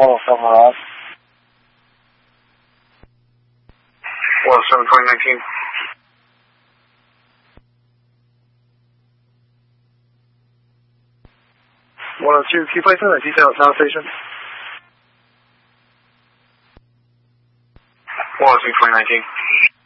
Oh, somewhere else. 107 2019. 102, key placement at detail at South Station. 102 2019.